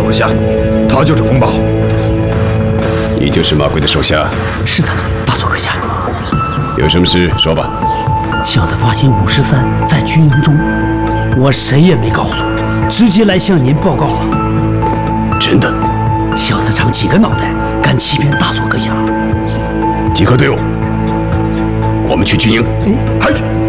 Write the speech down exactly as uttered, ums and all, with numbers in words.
阁下，他就是风暴。 你就是马贵的手下？ 是的，大佐阁下。 有什么事说吧。 小的发现五十三在军营中，我谁也没告诉，直接来向您报告了。 真的？ 小的长几个脑袋，敢欺骗大佐阁下？ 集合队伍，我们去军营。 哎，嗨！